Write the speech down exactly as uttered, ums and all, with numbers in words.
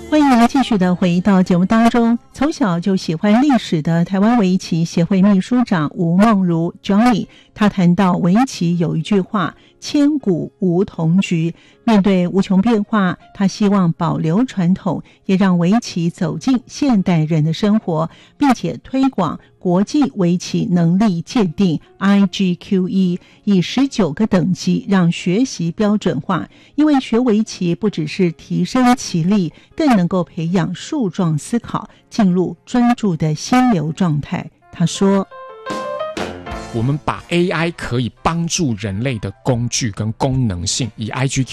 欢迎继续的回到节目当中。从小就喜欢历史的台湾围棋协会秘书长吴梦如 Johnny， 他谈到围棋有一句话，千古无同局。面对无穷变化，他希望保留传统，也让围棋走进现代人的生活，并且推广国际围棋能力鉴定 I G Q E， 以十九个等级让学习标准化。因为学围棋不只是提升棋力，更能够培养树状思考，进入专注的心流状态。他说， 我们把 A I 可以帮助人类的工具跟功能性以 I G